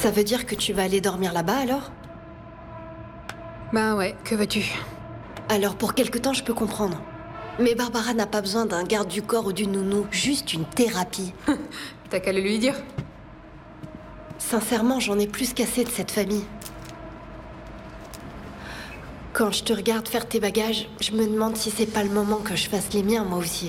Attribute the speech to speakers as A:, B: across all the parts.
A: Ça veut dire que tu vas aller dormir là-bas alors?
B: Bah ouais, que veux-tu?
A: Alors pour quelque temps, je peux comprendre. Mais Barbara n'a pas besoin d'un garde du corps ou d'une nounou, juste une thérapie.
B: T'as qu'à le lui dire.
A: Sincèrement, j'en ai plus qu'assez de cette famille. Quand je te regarde faire tes bagages, je me demande si c'est pas le moment que je fasse les miens, moi aussi.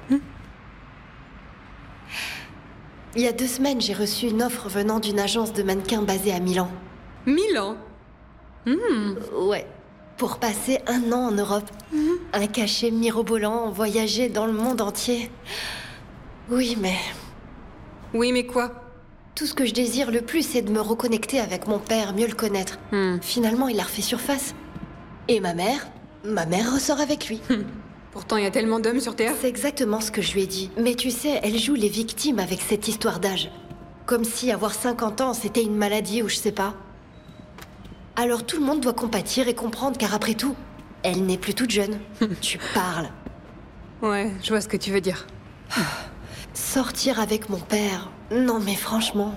A: Il y a 2 semaines, j'ai reçu une offre venant d'une agence de mannequins basée à Milan.
B: Milan.
A: Ouais. Pour passer 1 an en Europe. Un cachet mirobolant, voyager dans le monde entier. Oui, mais
B: Oui, mais quoi?
A: tout ce que je désire le plus, c'est de me reconnecter avec mon père, mieux le connaître. Finalement, il a refait surface. Et ma mère ressort avec lui.
B: Pourtant, il y a tellement d'hommes sur Terre.
A: C'est exactement ce que je lui ai dit. Mais tu sais, elle joue les victimes avec cette histoire d'âge. Comme si avoir 50 ans, c'était une maladie ou je sais pas. Alors tout le monde doit compatir et comprendre, car après tout, elle n'est plus toute jeune. Tu parles.
B: Ouais, je vois ce que tu veux dire.
A: Sortir avec mon père. Non mais franchement.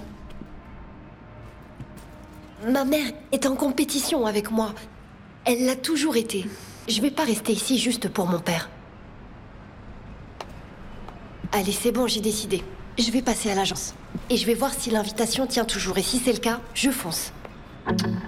A: Ma mère est en compétition avec moi. Elle l'a toujours été. Je vais pas rester ici juste pour mon père. Allez, c'est bon, j'ai décidé. Je vais passer à l'agence. Et je vais voir si l'invitation tient toujours. Et si c'est le cas, je fonce.